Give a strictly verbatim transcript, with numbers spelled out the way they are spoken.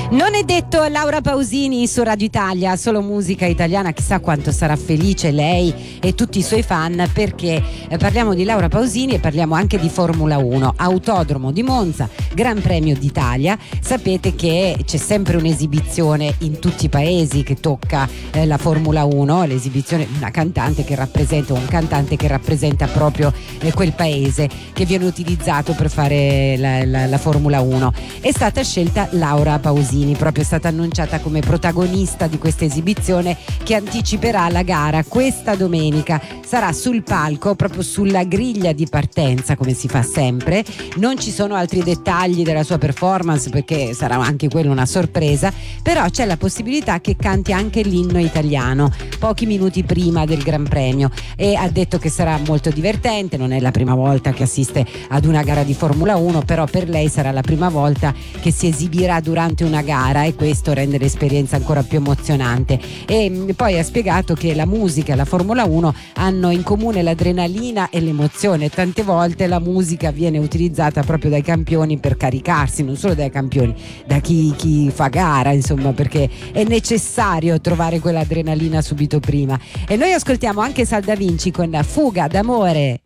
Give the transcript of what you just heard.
Non è detto Laura Pausini su Radio Italia, solo musica italiana, chissà quanto sarà felice lei e tutti i suoi fan, perché eh, parliamo di Laura Pausini e parliamo anche di Formula uno, Autodromo di Monza, Gran Premio d'Italia. Sapete che c'è sempre un'esibizione in tutti i paesi che tocca eh, la Formula uno, l'esibizione di una cantante che rappresenta, un cantante che rappresenta proprio eh, quel paese che viene utilizzato per fare la, la, la Formula uno. È stata scelta Laura Pausini, proprio è stata annunciata come protagonista di questa esibizione che anticiperà la gara questa domenica. Sarà sul palco, proprio sulla griglia di partenza, come si fa sempre. Non ci sono altri dettagli della sua performance perché sarà anche quella una sorpresa, però c'è la possibilità che canti anche l'inno italiano pochi minuti prima del Gran Premio, e ha detto che sarà molto divertente. Non è la prima volta che assiste ad una gara di Formula uno, però per lei sarà la prima volta che si esibirà durante una gara e questo rende l'esperienza ancora più emozionante. E poi ha spiegato che la musica e la Formula uno hanno in comune l'adrenalina e l'emozione. Tante volte la musica viene utilizzata proprio dai campioni per caricarsi, non solo dai campioni, da chi, chi fa gara, insomma, perché è necessario trovare quell'adrenalina subito prima. E noi ascoltiamo anche Sal Da Vinci con Fuga d'amore.